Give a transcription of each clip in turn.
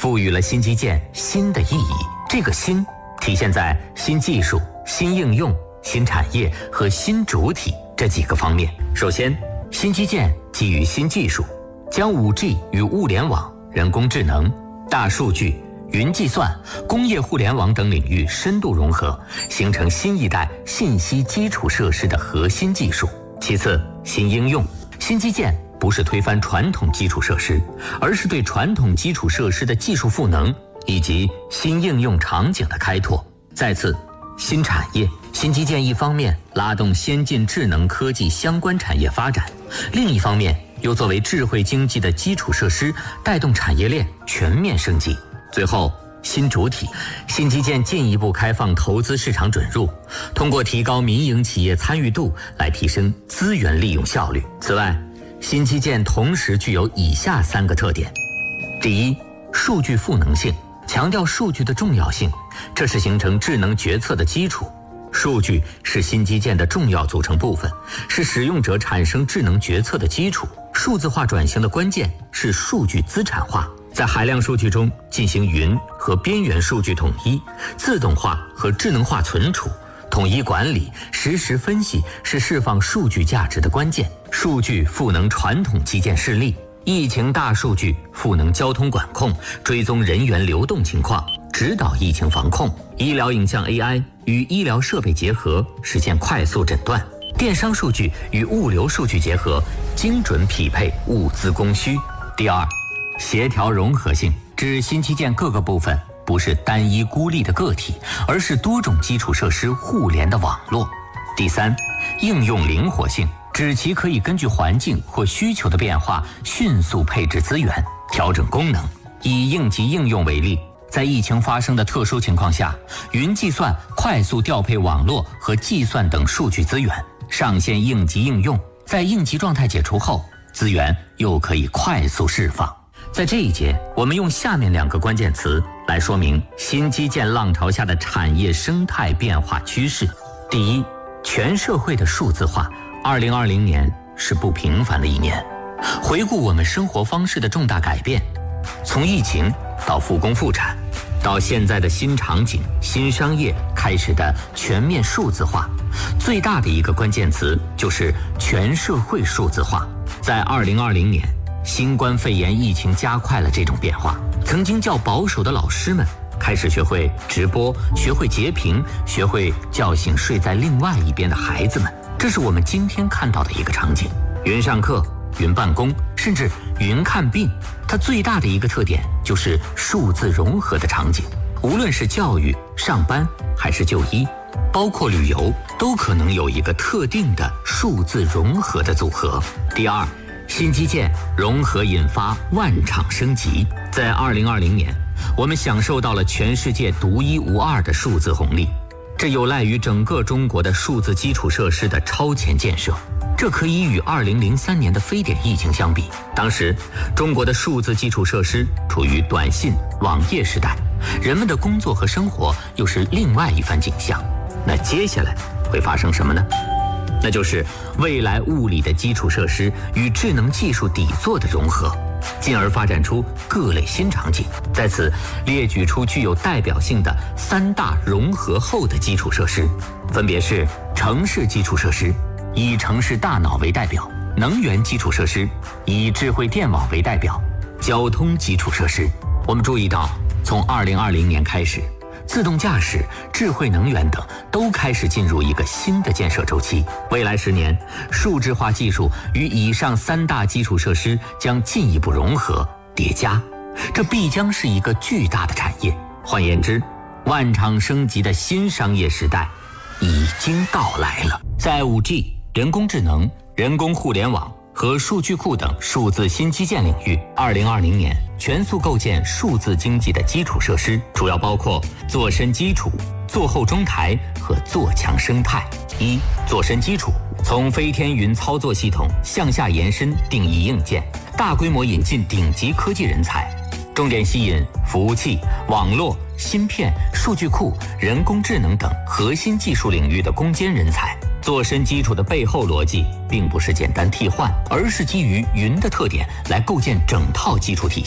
赋予了新基建新的意义。这个新体现在新技术、新应用、新产业和新主体这几个方面。首先，新基建基于新技术，将 5G 与物联网、人工智能、大数据、云计算、工业互联网等领域深度融合，形成新一代信息基础设施的核心技术。其次，新应用。新基建不是推翻传统基础设施，而是对传统基础设施的技术赋能以及新应用场景的开拓。再次，新产业。新基建一方面拉动先进智能科技相关产业发展，另一方面又作为智慧经济的基础设施，带动产业链全面升级。最后，新主体。新基建进一步开放投资市场准入，通过提高民营企业参与度来提升资源利用效率。此外，新基建同时具有以下3个特点。第一，数据赋能性，强调数据的重要性，这是形成智能决策的基础。数据是新基建的重要组成部分，是使用者产生智能决策的基础。数字化转型的关键是数据资产化，在海量数据中进行云和边缘数据统一、自动化和智能化存储、统一管理、实时分析，是释放数据价值的关键。数据赋能传统基建示例，疫情大数据赋能交通管控，追踪人员流动情况，指导疫情防控。医疗影像 AI 与医疗设备结合，实现快速诊断。电商数据与物流数据结合，精准匹配物资供需。第二，协调融合性，指新基建各个部分不是单一孤立的个体，而是多种基础设施互联的网络。第三，应用灵活性，指其可以根据环境或需求的变化，迅速配置资源，调整功能。以应急应用为例，在疫情发生的特殊情况下，云计算快速调配网络和计算等数据资源，上线应急应用，在应急状态解除后，资源又可以快速释放。在这一节，我们用下面2个关键词来说明新基建浪潮下的产业生态变化趋势。第一，全社会的数字化。2020年是不平凡的一年，回顾我们生活方式的重大改变，从疫情到复工复产，到现在的新场景、新商业开始的全面数字化，最大的一个关键词就是全社会数字化。在2020年，新冠肺炎疫情加快了这种变化，曾经较保守的老师们开始学会直播，学会截屏，学会叫醒睡在另外一边的孩子们。这是我们今天看到的一个场景。云上课、云办公，甚至云看病，它最大的一个特点就是数字融合的场景。无论是教育、上班还是就医，包括旅游，都可能有一个特定的数字融合的组合。第二，新基建融合引发万场升级。在2020年，我们享受到了全世界独一无二的数字红利，这有赖于整个中国的数字基础设施的超前建设。这可以与2003年的非典疫情相比，当时中国的数字基础设施处于短信、网页时代，人们的工作和生活又是另外一番景象。那接下来会发生什么呢？那就是未来物理的基础设施与智能技术底座的融合，进而发展出各类新场景。在此列举出具有代表性的3大融合后的基础设施，分别是城市基础设施，以城市大脑为代表；能源基础设施，以智慧电网为代表；交通基础设施。我们注意到，从2020年开始，自动驾驶、智慧能源等都开始进入一个新的建设周期。未来10年，数字化技术与以上3大基础设施将进一步融合叠加，这必将是一个巨大的产业。换言之，万场升级的新商业时代已经到来了。在 5G、人工智能、人工互联网和数据库等数字新基建领域，2020年全速构建数字经济的基础设施，主要包括做深基础、做后中台和做强生态。一、做深基础，从飞天云操作系统向下延伸定义硬件，大规模引进顶级科技人才，重点吸引服务器、网络、芯片、数据库、人工智能等核心技术领域的攻坚人才。做深基础的背后逻辑并不是简单替换，而是基于云的特点来构建整套基础体系，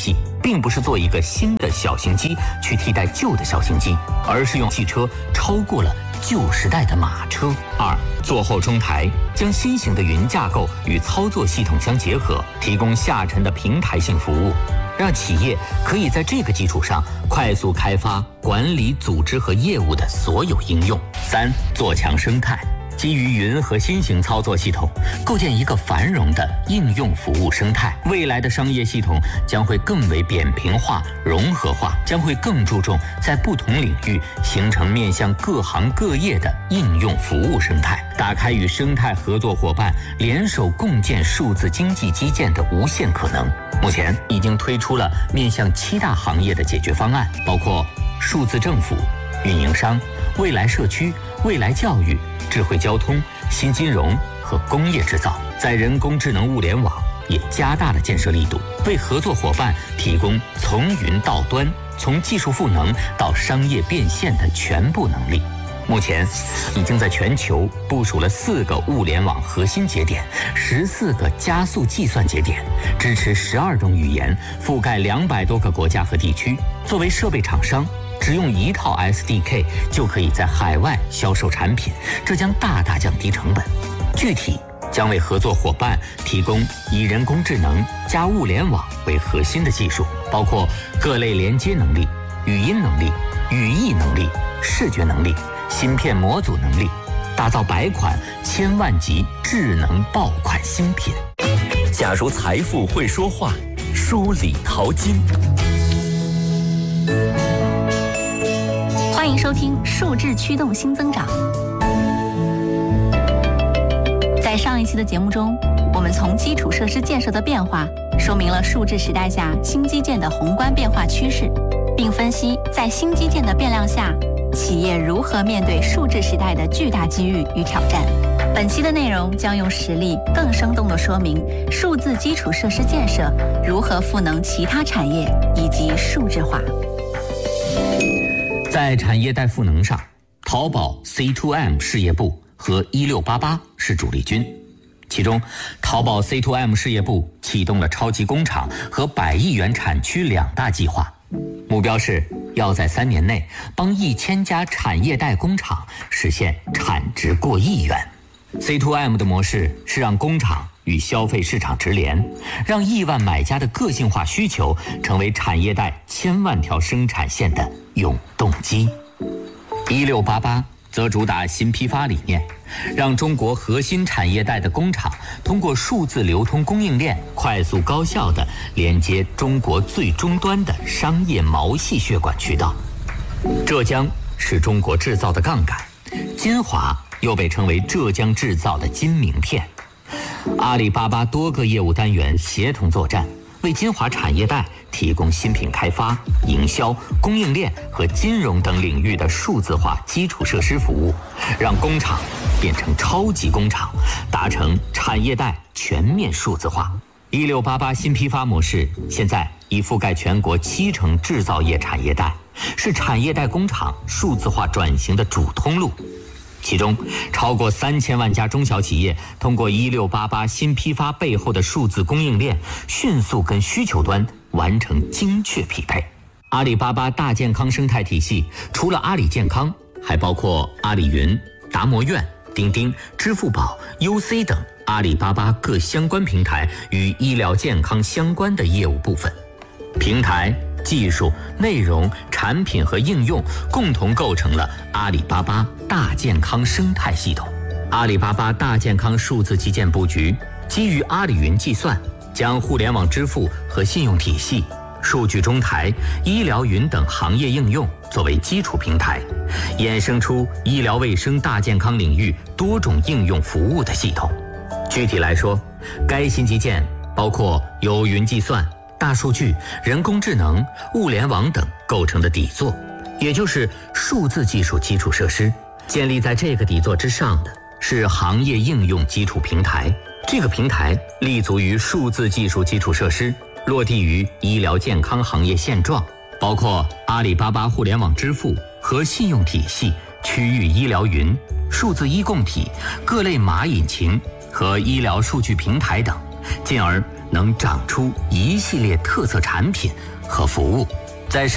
并不是做一个新的小型机去替代旧的小型机，而是用汽车超过了旧时代的马车。2、座后中台将新型的云架构与操作系统相结合，提供下沉的平台性服务，让企业可以在这个基础上快速开发、管理、组织和业务的所有应用。3、做强生态。基于云和新型操作系统，构建一个繁荣的应用服务生态。未来的商业系统将会更为扁平化、融合化，将会更注重在不同领域形成面向各行各业的应用服务生态，打开与生态合作伙伴联手共建数字经济基建的无限可能。目前已经推出了面向7大行业的解决方案，包括数字政府、运营商、未来社区、未来教育、智慧交通、新金融和工业制造。在人工智能物联网也加大了建设力度，为合作伙伴提供从云到端、从技术赋能到商业变现的全部能力。目前已经在全球部署了4个物联网核心节点、14个加速计算节点，支持12种语言，覆盖200多个国家和地区。作为设备厂商，只用一套 SDK 就可以在海外销售产品，这将大大降低成本。具体将为合作伙伴提供以人工智能加物联网为核心的技术，包括各类连接能力、语音能力、语义能力、视觉能力、芯片模组能力，打造100款1000万级智能爆款新品。 假如财富会说话，梳理淘金。 欢迎收听数智驱动新增长。在上一期的节目中，我们从基础设施建设的变化，说明了数字时代下新基建的宏观变化趋势，并分析在新基建的变量下，企业如何面对数字时代的巨大机遇与挑战。本期的内容将用实例更生动地说明数字基础设施建设如何赋能其他产业以及数字化。 在产业带赋能上，淘宝 C2M 事业部和1688是主力军。其中，淘宝 C2M 事业部启动了超级工厂和100亿元产区2大计划，目标是要在3年内帮1000家产业带工厂实现产值过亿元。C2M 的模式是让工厂与消费市场直连，让亿万买家的个性化需求成为产业带1000万条生产线的永动机。1688则主打新批发理念，让中国核心产业带的工厂通过数字流通供应链，快速高效地连接中国最终端的商业毛细血管渠道。浙江是中国制造的杠杆，金华又被称为浙江制造的金名片。阿里巴巴多个业务单元协同作战，为金华产业带提供新品开发、营销、供应链和金融等领域的数字化基础设施服务，让工厂变成超级工厂，达成产业带全面数字化。1688新批发模式现在已覆盖全国70%制造业产业带，是产业带工厂数字化转型的主通路。其中，超过3000万家中小企业通过1688新批发背后的数字供应链，迅速跟需求端完成精确匹配。阿里巴巴大健康生态体系除了阿里健康，还包括阿里云、达摩院、钉钉、支付宝、UC 等阿里巴巴各相关平台与医疗健康相关的业务部分。平台、技术、内容、产品和应用共同构成了阿里巴巴大健康生态系统。阿里巴巴大健康数字基建布局基于阿里云计算，将互联网支付和信用体系、数据中台、医疗云等行业应用作为基础平台，衍生出医疗卫生大健康领域多种应用服务的系统。具体来说，该新基建包括由云计算、大数据、人工智能、物联网等构成的底座，也就是数字技术基础设施。建立在这个底座之上的是行业应用基础平台，这个平台立足于数字技术基础设施，落地于医疗健康行业现状，包括阿里巴巴互联网支付和信用体系、区域医疗云、数字医共体、各类码引擎和医疗数据平台等，进而能长出一系列特色产品和服务。